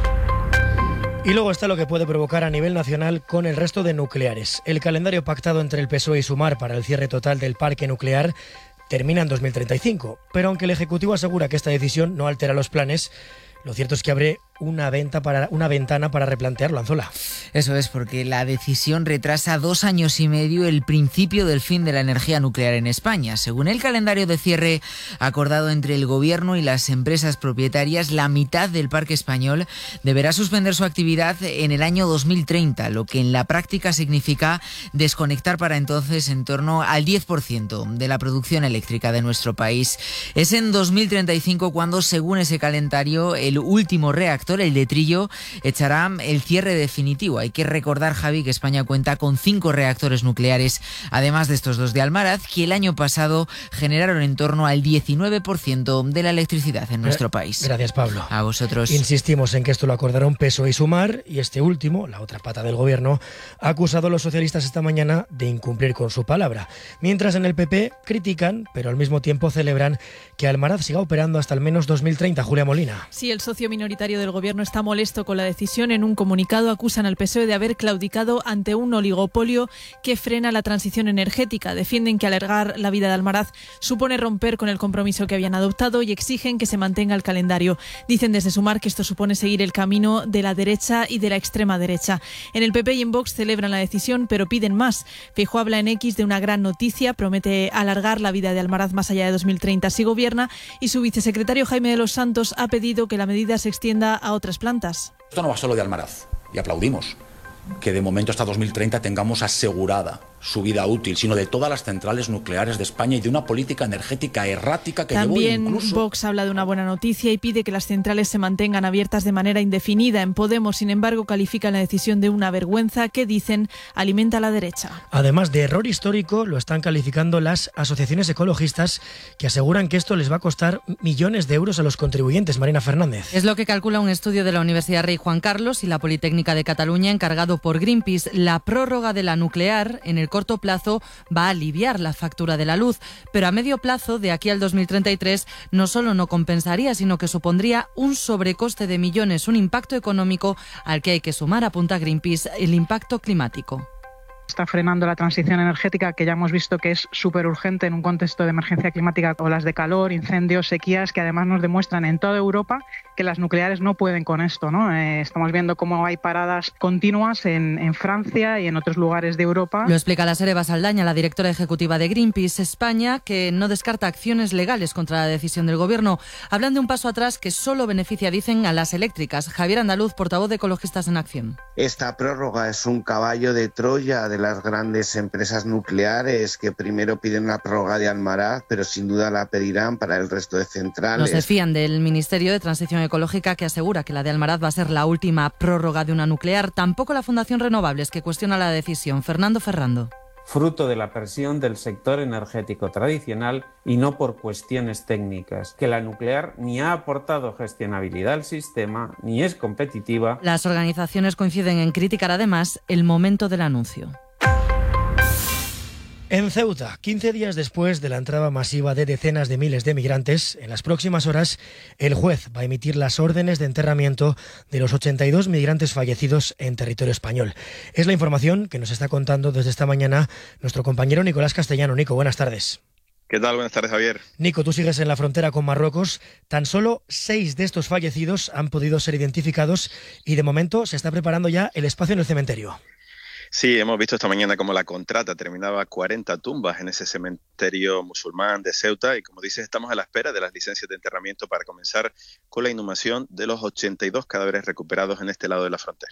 Y luego está lo que puede provocar a nivel nacional con el resto de nucleares. El calendario pactado entre el P S O E y Sumar para el cierre total del parque nuclear termina en dos mil treinta y cinco, pero aunque el Ejecutivo asegura que esta decisión no altera los planes, lo cierto es que abre una, venta para, una ventana para replantearlo, Anzola. Eso es, porque la decisión retrasa dos años y medio el principio del fin de la energía nuclear en España. Según el calendario de cierre acordado entre el Gobierno y las empresas propietarias, la mitad del parque español deberá suspender su actividad en el año dos mil treinta, lo que en la práctica significa desconectar para entonces en torno al diez por ciento de la producción eléctrica de nuestro país. Es en dos mil treinta y cinco cuando, según ese calendario, el último reactor, el de Trillo, echará el cierre definitivo. Hay que recordar, Javi, que España cuenta con cinco reactores nucleares, además de estos dos de Almaraz, que el año pasado generaron en torno al diecinueve por ciento de la electricidad en nuestro país. Gracias, Pablo. A vosotros. Insistimos en que esto lo acordaron P S O E y Sumar, y este último, la otra pata del Gobierno, ha acusado a los socialistas esta mañana de incumplir con su palabra. Mientras en el P P critican, pero al mismo tiempo celebran que Almaraz siga operando hasta al menos dos mil treinta. Julia Molina. Sí, el socio minoritario del Gobierno está molesto con la decisión. En un comunicado acusan al P S O E de haber claudicado ante un oligopolio que frena la transición energética. Defienden que alargar la vida de Almaraz supone romper con el compromiso que habían adoptado y exigen que se mantenga el calendario. Dicen desde Sumar que esto supone seguir el camino de la derecha y de la extrema derecha. En el P P y en Vox celebran la decisión, pero piden más. Feijóo habla en X de una gran noticia, promete alargar la vida de Almaraz más allá de dos mil treinta si gobierna, y su vicesecretario Jaime de los Santos ha pedido que la medida se extienda a otras plantas. Esto no va solo de Almaraz, y aplaudimos que de momento hasta dos mil treinta tengamos asegurada su vida útil, sino de todas las centrales nucleares de España y de una política energética errática que También llevó incluso... Vox habla de una buena noticia y pide que las centrales se mantengan abiertas de manera indefinida. En Podemos, sin embargo, califican la decisión de una vergüenza que, dicen, alimenta a la derecha. Además de error histórico, lo están calificando las asociaciones ecologistas, que aseguran que esto les va a costar millones de euros a los contribuyentes. Marina Fernández. Es lo que calcula un estudio de la Universidad Rey Juan Carlos y la Politécnica de Cataluña, encargado por Greenpeace. La prórroga de la nuclear en el corto plazo va a aliviar la factura de la luz, pero a medio plazo, de aquí al dos mil treinta y tres, no solo no compensaría, sino que supondría un sobrecoste de millones, un impacto económico al que hay que sumar, apunta Greenpeace, el impacto climático. Está frenando la transición energética, que ya hemos visto que es súper urgente en un contexto de emergencia climática, olas de calor, incendios, sequías, que además nos demuestran en toda Europa que las nucleares no pueden con esto, ¿no? Eh, estamos viendo cómo hay paradas continuas en, en Francia y en otros lugares de Europa. Lo explica la Eva Saldaña, la directora ejecutiva de Greenpeace España, que no descarta acciones legales contra la decisión del Gobierno. Hablan de un paso atrás que solo beneficia, dicen, a las eléctricas. Javier Andaluz, portavoz de Ecologistas en Acción. Esta prórroga es un caballo de Troya de las grandes empresas nucleares, que primero piden la prórroga de Almaraz, pero sin duda la pedirán para el resto de centrales. No se fían del Ministerio de Transición Ecológica, que asegura que la de Almaraz va a ser la última prórroga de una nuclear. Tampoco la Fundación Renovables, que cuestiona la decisión. Fernando Ferrando. Fruto de la presión del sector energético tradicional y no por cuestiones técnicas, que la nuclear ni ha aportado gestionabilidad al sistema, ni es competitiva. Las organizaciones coinciden en criticar además el momento del anuncio. En Ceuta, quince días después de la entrada masiva de decenas de miles de migrantes, en las próximas horas el juez va a emitir las órdenes de enterramiento de los ochenta y dos migrantes fallecidos en territorio español. Es la información que nos está contando desde esta mañana nuestro compañero Nicolás Castellano. Nico, buenas tardes. ¿Qué tal? Buenas tardes, Javier. Nico, tú sigues en la frontera con Marruecos. Tan solo seis de estos fallecidos han podido ser identificados y de momento se está preparando ya el espacio en el cementerio. Sí, hemos visto esta mañana cómo la contrata terminaba cuarenta tumbas en ese cementerio musulmán de Ceuta y, como dices, estamos a la espera de las licencias de enterramiento para comenzar con la inhumación de los ochenta y dos cadáveres recuperados en este lado de la frontera.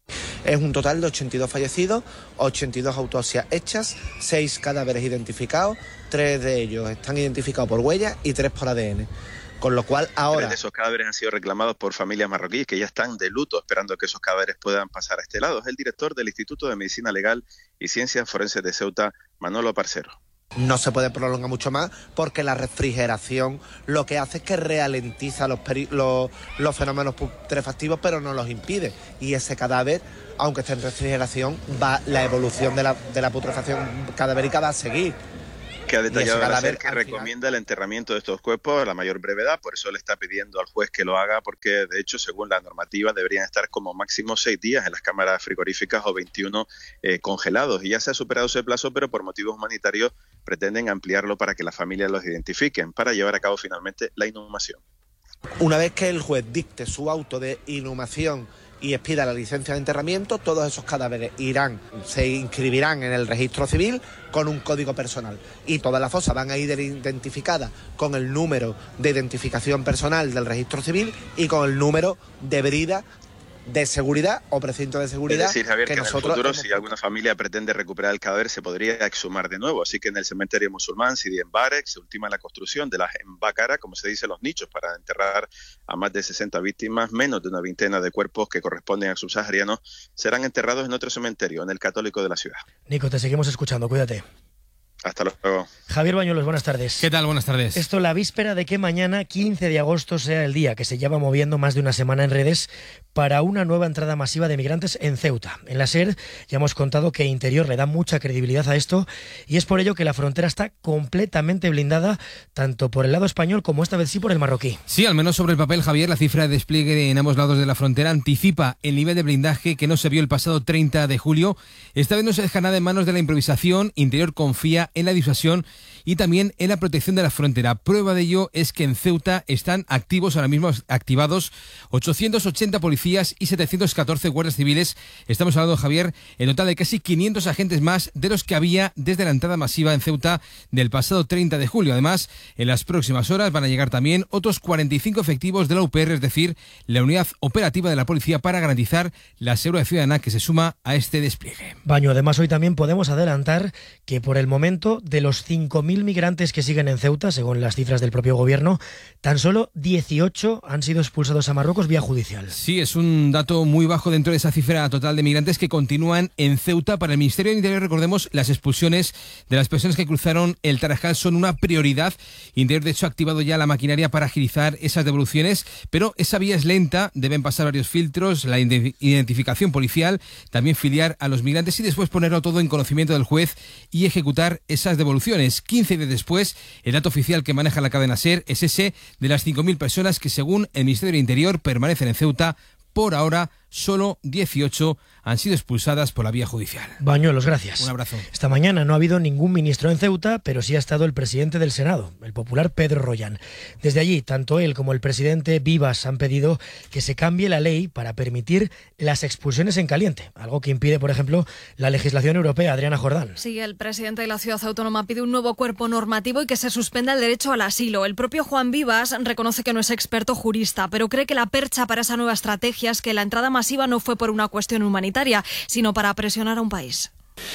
Es un total de ochenta y dos fallecidos, ochenta y dos autopsias hechas, seis cadáveres identificados, tres de ellos están identificados por huellas y tres por A D N. Con lo cual ahora... Tres de esos cadáveres han sido reclamados por familias marroquíes que ya están de luto esperando que esos cadáveres puedan pasar a este lado. Es el director del Instituto de Medicina Legal y Ciencias Forenses de Ceuta, Manolo Parcero. No se puede prolongar mucho más porque la refrigeración lo que hace es que ralentiza los, peri- los, los fenómenos putrefactivos, pero no los impide. Y ese cadáver, aunque esté en refrigeración, va la evolución de la, de la putrefacción cadavérica va a seguir. Que ha detallado cadáver, ser que recomienda el enterramiento de estos cuerpos a la mayor brevedad, por eso le está pidiendo al juez que lo haga, porque de hecho, según la normativa, deberían estar como máximo seis días en las cámaras frigoríficas o veintiuno eh, congelados. Y ya se ha superado ese plazo, pero por motivos humanitarios pretenden ampliarlo para que las familias los identifiquen, para llevar a cabo finalmente la inhumación. Una vez que el juez dicte su auto de inhumación y expida la licencia de enterramiento, todos esos cadáveres irán, se inscribirán en el registro civil con un código personal y todas las fosas van a ir identificadas con el número de identificación personal del registro civil y con el número de brida de seguridad o precinto de seguridad. Es decir, Javier, que, que nosotros en el futuro, hemos... si alguna familia pretende recuperar el cadáver, se podría exhumar de nuevo. Así que en el cementerio musulmán Sidi Embarek se ultima la construcción de las embácara, como se dice, los nichos para enterrar a más de sesenta víctimas. Menos de una veintena de cuerpos que corresponden al subsahariano serán enterrados en otro cementerio, en el católico de la ciudad. Nico, te seguimos escuchando, cuídate. Hasta luego. Javier Bañuelos, buenas tardes. ¿Qué tal? Buenas tardes. Esto la víspera de que mañana, quince de agosto, sea el día que se lleva moviendo más de una semana en redes para una nueva entrada masiva de migrantes en Ceuta. En la SER ya hemos contado que Interior le da mucha credibilidad a esto y es por ello que la frontera está completamente blindada, tanto por el lado español como esta vez sí por el marroquí. Sí, al menos sobre el papel, Javier, la cifra de despliegue en ambos lados de la frontera anticipa el nivel de blindaje que no se vio el pasado treinta de julio. Esta vez no se deja nada en manos de la improvisación. Interior confía en la disuasión y también en la protección de la frontera. Prueba de ello es que en Ceuta están activos, ahora mismo activados, ochocientos ochenta policías y setecientos catorce guardias civiles. Estamos hablando, Javier, en total de casi quinientos agentes más de los que había desde la entrada masiva en Ceuta del pasado treinta de julio. Además, en las próximas horas van a llegar también otros cuarenta y cinco efectivos de la U P R, es decir, la unidad operativa de la policía para garantizar la seguridad ciudadana que se suma a este despliegue. Baño, además hoy también podemos adelantar que por el momento de los cinco mil migrantes que siguen en Ceuta, según las cifras del propio gobierno, tan solo dieciocho han sido expulsados a Marruecos vía judicial. Sí, es un dato muy bajo dentro de esa cifra total de migrantes que continúan en Ceuta. Para el Ministerio del Interior, recordemos, las expulsiones de las personas que cruzaron el Tarajal son una prioridad. Interior, de hecho, ha activado ya la maquinaria para agilizar esas devoluciones, pero esa vía es lenta, deben pasar varios filtros, la identificación policial, también filiar a los migrantes y después ponerlo todo en conocimiento del juez y ejecutar esas devoluciones. quince días después, el dato oficial que maneja la cadena SER es ese de las cinco mil personas que, según el Ministerio del Interior, permanecen en Ceuta. Por ahora, solo dieciocho han sido expulsadas por la vía judicial. Bañuelos, gracias. Un abrazo. Esta mañana no ha habido ningún ministro en Ceuta, pero sí ha estado el presidente del Senado, el popular Pedro Rollán. Desde allí, tanto él como el presidente Vivas han pedido que se cambie la ley para permitir las expulsiones en caliente, algo que impide, por ejemplo, la legislación europea. Adriana Jordán. Sí, el presidente de la ciudad autónoma pide un nuevo cuerpo normativo y que se suspenda el derecho al asilo. El propio Juan Vivas reconoce que no es experto jurista, pero cree que la percha para esa nueva estrategia es que la entrada masiva no fue por una cuestión humanitaria, sino para presionar a un país.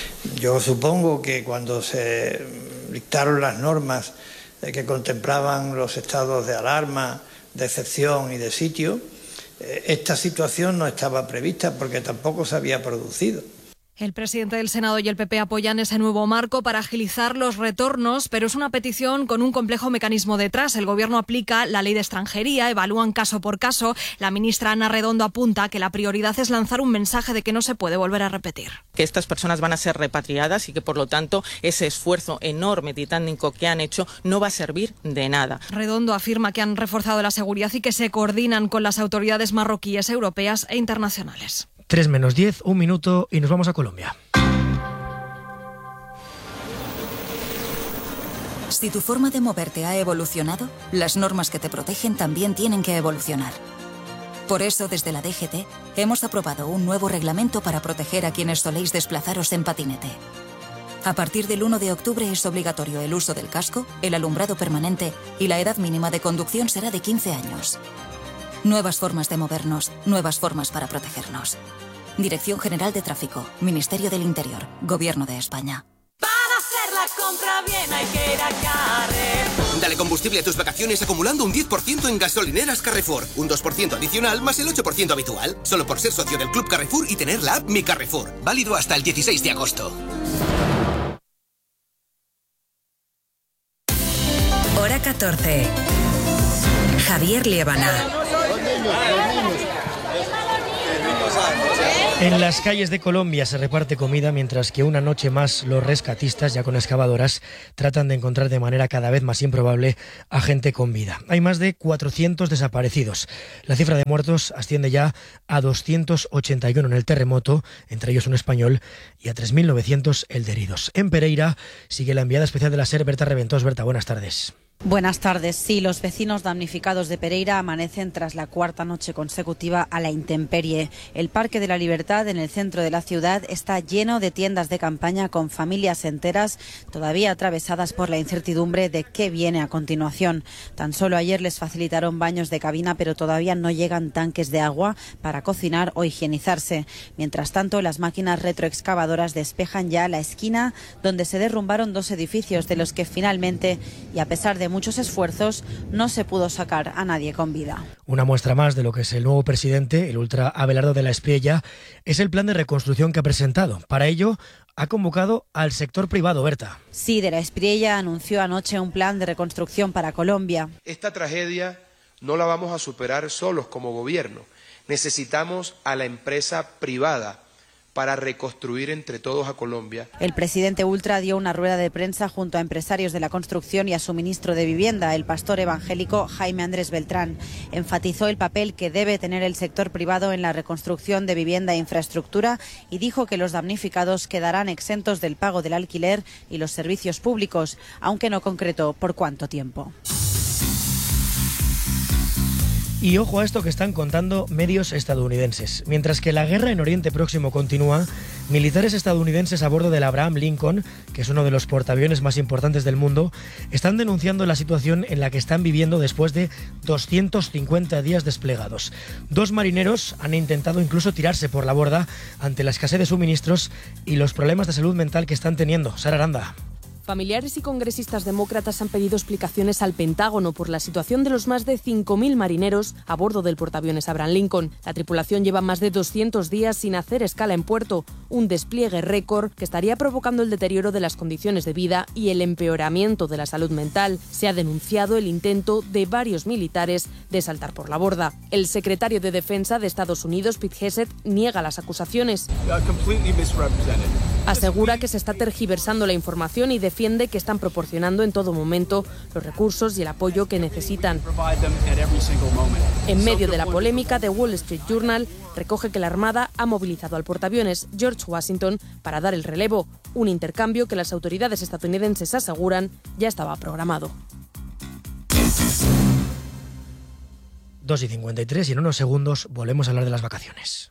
Yo supongo que cuando se dictaron las normas que contemplaban los estados de alarma, de excepción y de sitio, esta situación no estaba prevista porque tampoco se había producido. El presidente del Senado y el P P apoyan ese nuevo marco para agilizar los retornos, pero es una petición con un complejo mecanismo detrás. El Gobierno aplica la ley de extranjería, evalúan caso por caso. La ministra Ana Redondo apunta que la prioridad es lanzar un mensaje de que no se puede volver a repetir. Que estas personas van a ser repatriadas y que, por lo tanto, ese esfuerzo enorme, titánico que han hecho no va a servir de nada. Redondo afirma que han reforzado la seguridad y que se coordinan con las autoridades marroquíes, europeas e internacionales. tres menos diez, un minuto y nos vamos a Colombia. Si tu forma de moverte ha evolucionado, las normas que te protegen también tienen que evolucionar. Por eso, desde la D G T, hemos aprobado un nuevo reglamento para proteger a quienes soléis desplazaros en patinete. A partir del uno de octubre es obligatorio el uso del casco, el alumbrado permanente y la edad mínima de conducción será de quince años. Nuevas formas de movernos, nuevas formas para protegernos. Dirección General de Tráfico, Ministerio del Interior, Gobierno de España. Para hacer la compra bien hay que ir a Carrefour. Dale combustible a tus vacaciones acumulando un diez por ciento en gasolineras Carrefour. Un dos por ciento adicional más el ocho por ciento habitual. Solo por ser socio del Club Carrefour y tener la app Mi Carrefour. Válido hasta el dieciséis de agosto. Hora catorce. Javier Liébana. En las calles de Colombia se reparte comida mientras que una noche más los rescatistas, ya con excavadoras, tratan de encontrar de manera cada vez más improbable a gente con vida. Hay más de cuatrocientos desaparecidos. La cifra de muertos asciende ya a doscientos ochenta y uno en el terremoto, entre ellos un español, y a tres mil novecientos el de heridos. En Pereira sigue la enviada especial de la SER, Berta Reventós. Berta, buenas tardes. Buenas tardes. Sí, los vecinos damnificados de Pereira amanecen tras la cuarta noche consecutiva a la intemperie. El Parque de la Libertad, en el centro de la ciudad, está lleno de tiendas de campaña con familias enteras todavía atravesadas por la incertidumbre de qué viene a continuación. Tan solo ayer les facilitaron baños de cabina, pero todavía no llegan tanques de agua para cocinar o higienizarse. Mientras tanto, las máquinas retroexcavadoras despejan ya la esquina donde se derrumbaron dos edificios, de los que finalmente, y a pesar de muchos esfuerzos, no se pudo sacar a nadie con vida. Una muestra más de lo que es el nuevo presidente, el ultra Abelardo de la Espriella, es el plan de reconstrucción que ha presentado. Para ello, ha convocado al sector privado, Berta. Sí, de la Espriella anunció anoche un plan de reconstrucción para Colombia. Esta tragedia no la vamos a superar solos como gobierno. Necesitamos a la empresa privada para reconstruir entre todos a Colombia. El presidente ultra dio una rueda de prensa junto a empresarios de la construcción y a su ministro de Vivienda, el pastor evangélico Jaime Andrés Beltrán. Enfatizó el papel que debe tener el sector privado en la reconstrucción de vivienda e infraestructura y dijo que los damnificados quedarán exentos del pago del alquiler y los servicios públicos, aunque no concretó por cuánto tiempo. Y ojo a esto que están contando medios estadounidenses. Mientras que la guerra en Oriente Próximo continúa, militares estadounidenses a bordo del Abraham Lincoln, que es uno de los portaaviones más importantes del mundo, están denunciando la situación en la que están viviendo después de doscientos cincuenta días desplegados. Dos marineros han intentado incluso tirarse por la borda ante la escasez de suministros y los problemas de salud mental que están teniendo. Sara Aranda. Familiares y congresistas demócratas han pedido explicaciones al Pentágono por la situación de los más de cinco mil marineros a bordo del portaaviones Abraham Lincoln. La tripulación lleva más de doscientos días sin hacer escala en puerto, un despliegue récord que estaría provocando el deterioro de las condiciones de vida y el empeoramiento de la salud mental. Se ha denunciado el intento de varios militares de saltar por la borda. El secretario de Defensa de Estados Unidos, Pete Hegseth, niega las acusaciones. Asegura que se está tergiversando la información y defiende que están proporcionando en todo momento los recursos y el apoyo que necesitan. En medio de la polémica, The Wall Street Journal recoge que la Armada ha movilizado al portaaviones George Washington para dar el relevo, un intercambio que las autoridades estadounidenses aseguran ya estaba programado. dos y cincuenta y tres y en unos segundos volvemos a hablar de las vacaciones.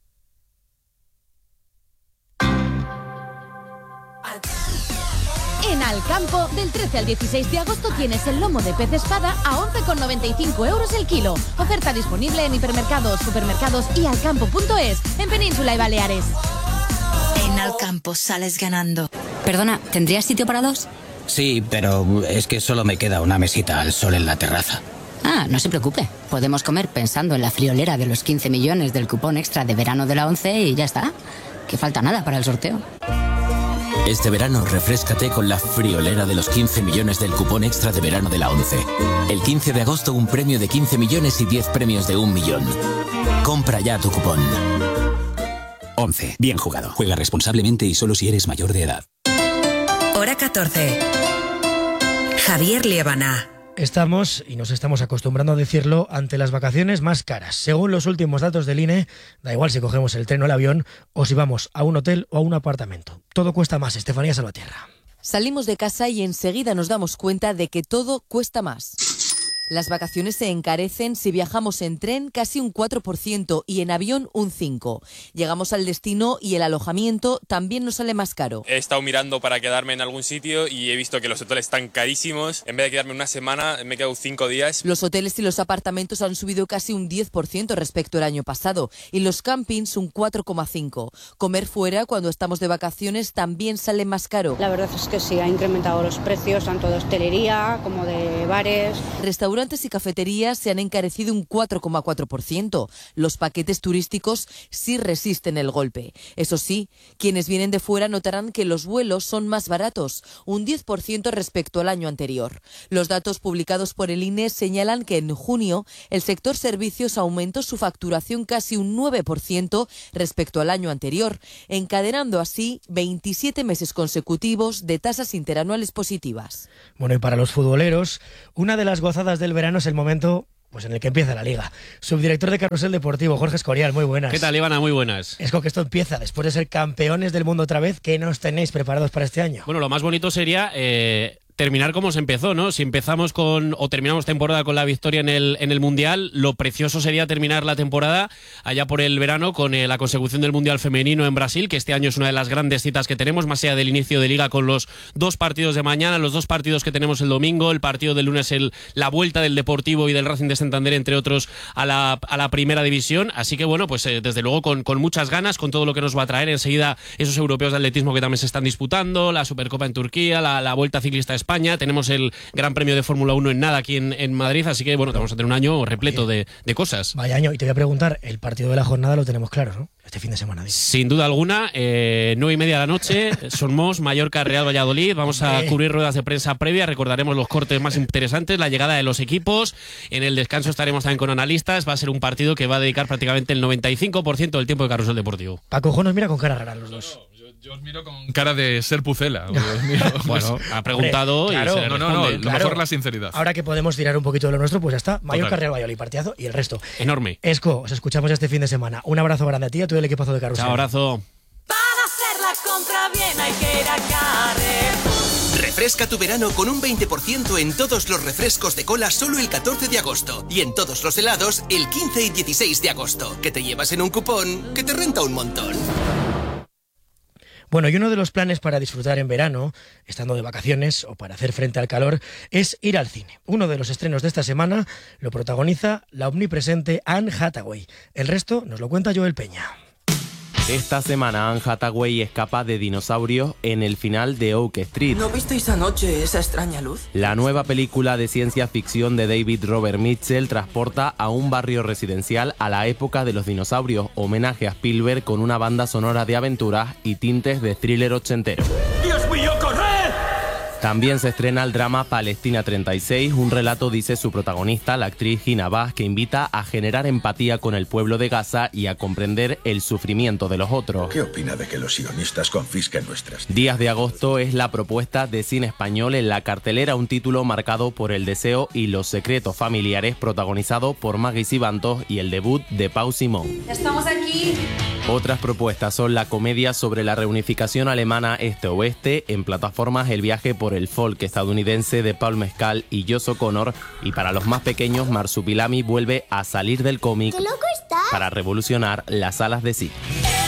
En Alcampo, del trece al dieciséis de agosto tienes el lomo de pez espada a once con noventa y cinco euros el kilo. Oferta disponible en hipermercados, supermercados y alcampo punto es, en Península y Baleares. En Alcampo sales ganando. Perdona, ¿tendrías sitio para dos? Sí, pero es que solo me queda una mesita al sol en la terraza. Ah, no se preocupe. Podemos comer pensando en la friolera de los quince millones del cupón extra de verano de la once y ya está. Que falta nada para el sorteo. Este verano refréscate con la friolera de los quince millones del cupón extra de verano de la once. El quince de agosto un premio de quince millones y diez premios de un millón. Compra ya tu cupón. once. Bien jugado. Juega responsablemente y solo si eres mayor de edad. Hora catorce. Javier Liébana. Estamos, y nos estamos acostumbrando a decirlo, ante las vacaciones más caras. Según los últimos datos del I N E, da igual si cogemos el tren o el avión, o si vamos a un hotel o a un apartamento. Todo cuesta más. Estefanía Salvatierra. Salimos de casa y enseguida nos damos cuenta de que todo cuesta más. Las vacaciones se encarecen si viajamos en tren casi un cuatro por ciento y en avión un cinco por ciento. Llegamos al destino y el alojamiento también nos sale más caro. He estado mirando para quedarme en algún sitio y he visto que los hoteles están carísimos. En vez de quedarme una semana, me he quedado cinco días. Los hoteles y los apartamentos han subido casi un diez por ciento respecto al año pasado y los campings un cuatro coma cinco por ciento. Comer fuera cuando estamos de vacaciones también sale más caro. La verdad es que sí, ha incrementado los precios tanto de hostelería como de bares. Restaurantes y cafeterías se han encarecido un cuatro coma cuatro por ciento. Los paquetes turísticos sí resisten el golpe. Eso sí, quienes vienen de fuera notarán que los vuelos son más baratos, un diez por ciento respecto al año anterior. Los datos publicados por el I N E señalan que en junio el sector servicios aumentó su facturación casi un nueve por ciento respecto al año anterior, encadenando así veintisiete meses consecutivos de tasas interanuales positivas. Bueno, y para los futboleros, una de las gozadas del verano es el momento pues en el que empieza la Liga. Subdirector de Carrusel Deportivo, Jorge Escorial, muy buenas. ¿Qué tal, Ivana? Muy buenas. Es que esto empieza después de ser campeones del mundo otra vez. ¿Qué nos tenéis preparados para este año? Bueno, lo más bonito sería eh, terminar como se empezó, ¿no? Si empezamos con o terminamos temporada con la victoria en el, en el Mundial, lo precioso sería terminar la temporada allá por el verano con eh, la consecución del Mundial Femenino en Brasil, que este año es una de las grandes citas que tenemos, más allá del inicio de Liga con los dos partidos de mañana, los dos partidos que tenemos el domingo, el partido del lunes, el, la vuelta del Deportivo y del Racing de Santander, entre otros, a la, a la primera división. Así que bueno, pues eh, desde luego con, con muchas ganas, con todo lo que nos va a traer enseguida esos europeos de atletismo que también se están disputando, la Supercopa en Turquía, la, la Vuelta Ciclista a España, tenemos el Gran Premio de Fórmula uno en nada aquí en, en Madrid, así que bueno, vamos a tener un año repleto de, de cosas. Vaya año, y te voy a preguntar, el partido de la jornada lo tenemos claro, ¿no? Este fin de semana. Dice. Sin duda alguna, eh, nueve y media de la noche, Somos, Mallorca, Real Valladolid. Vamos a cubrir ruedas de prensa previa, recordaremos los cortes más interesantes, la llegada de los equipos. En el descanso estaremos también con analistas. Va a ser un partido que va a dedicar prácticamente el noventa y cinco por ciento del tiempo de Carrusel Deportivo. Paco Jo nos mira con cara rara los dos. Yo os miro con cara de ser pucela. Bueno, ha preguntado. Hombre, claro, y se le no, no, no, responde. lo Claro. mejor la sinceridad. Ahora que podemos tirar un poquito de lo nuestro, pues ya está. Mallorca, Real Valladolid, partidazo y el resto. Enorme. Esco, os escuchamos este fin de semana. Un abrazo grande a ti y a todo el equipazo de Carrusel. Chao, abrazo. Para hacer la compra bien hay que ir a Carrefour. Refresca tu verano con un veinte por ciento en todos los refrescos de cola solo el catorce de agosto y en todos los helados el quince y dieciséis de agosto, que te llevas en un cupón que te renta un montón. Bueno, y uno de los planes para disfrutar en verano, estando de vacaciones o para hacer frente al calor, es ir al cine. Uno de los estrenos de esta semana lo protagoniza la omnipresente Anne Hathaway. El resto nos lo cuenta Joel Peña. Esta semana Anne Hathaway escapa de dinosaurios en el final de Oak Street. ¿No visteis anoche esa extraña luz? La nueva película de ciencia ficción de David Robert Mitchell transporta a un barrio residencial a la época de los dinosaurios, homenaje a Spielberg con una banda sonora de aventuras y tintes de thriller ochentero. ¡Dios mío, corred! También se estrena el drama Palestina treinta y seis, un relato, dice su protagonista, la actriz Gina Bass, que invita a generar empatía con el pueblo de Gaza y a comprender el sufrimiento de los otros. ¿Qué opina de que los sionistas confisquen nuestras tierras? Días de agosto es la propuesta de cine español en la cartelera, un título marcado por el deseo y los secretos familiares, protagonizado por Maggie Sibantos y el debut de Pau Simón. Estamos aquí. Otras propuestas son la comedia sobre la reunificación alemana este-oeste, en plataformas El viaje por el folk estadounidense de Paul Mescal y Josh O'Connor, y para los más pequeños Marsupilami vuelve a salir del cómic para revolucionar las salas de cine.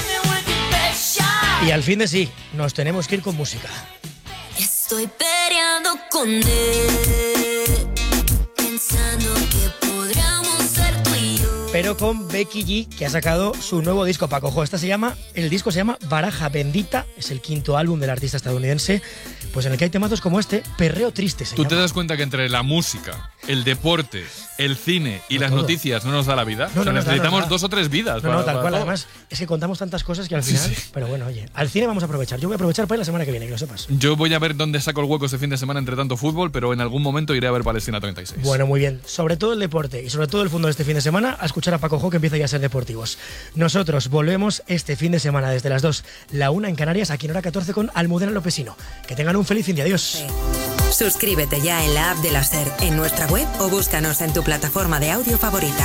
Y al fin de sí, nos tenemos que ir con música. Estoy peleando con él, pensando que podríamos ser tú y yo. Pero con Becky G, que ha sacado su nuevo disco, Paco Jo. Esta se llama, el disco se llama Baraja Bendita, es el quinto álbum del artista estadounidense, pues en el que hay temazos como este, Perreo Triste se ¿Tú llama. te das cuenta que entre la música, el deporte, el cine y No, las todo. noticias no nos da la vida? No, o sea, no nos da, necesitamos no nos da. dos o tres vidas. No, para, no, tal para cual. todo. Además, es que contamos tantas cosas que al Sí, final... sí. Pero bueno, oye, al cine vamos a aprovechar. Yo voy a aprovechar para ir la semana que viene, que lo sepas. Yo voy a ver dónde saco el hueco este fin de semana entre tanto fútbol, pero en algún momento iré a ver Palestina treinta y seis. Bueno, muy bien. Sobre todo el deporte y sobre todo el fútbol este fin de semana, a escuchar a Paco Jo, que empieza ya a ser deportivos. Nosotros volvemos este fin de semana desde las dos, la una en Canarias, aquí en hora catorce con Almudena Lopesino. Que tengan un feliz fin de adiós. Suscríbete ya en la app de la SER, en nuestra web o búscanos en tu plataforma de audio favorita.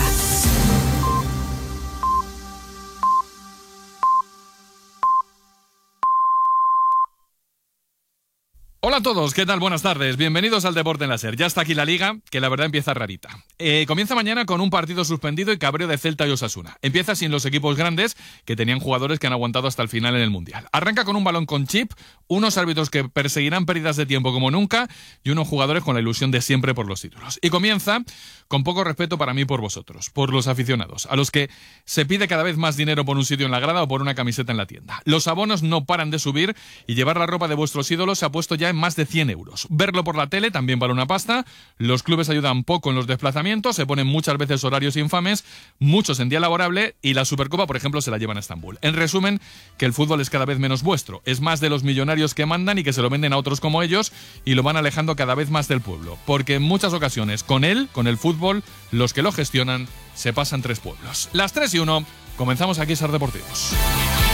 Hola a todos, ¿qué tal? Buenas tardes, bienvenidos al Deporte en la SER. Ya está aquí la Liga, que la verdad empieza rarita. Eh, comienza mañana con un partido suspendido y cabreo de Celta y Osasuna. Empieza sin los equipos grandes, que tenían jugadores que han aguantado hasta el final en el Mundial. Arranca con un balón con chip, unos árbitros que perseguirán pérdidas de tiempo como nunca y unos jugadores con la ilusión de siempre por los títulos. Y comienza con poco respeto para mí por vosotros, por los aficionados, a los que se pide cada vez más dinero por un sitio en la grada o por una camiseta en la tienda. Los abonos no paran de subir y llevar la ropa de vuestros ídolos se ha puesto ya en más de cien euros. Verlo por la tele también vale una pasta, los clubes ayudan poco en los desplazamientos, se ponen muchas veces horarios infames, muchos en día laborable y la Supercopa, por ejemplo, se la llevan a Estambul. En resumen, que el fútbol es cada vez menos vuestro, es más de los millonarios que mandan y que se lo venden a otros como ellos y lo van alejando cada vez más del pueblo, porque en muchas ocasiones con él, con el fútbol, los que lo gestionan se pasan tres pueblos. Las tres y uno, comenzamos aquí Ser Deportivos.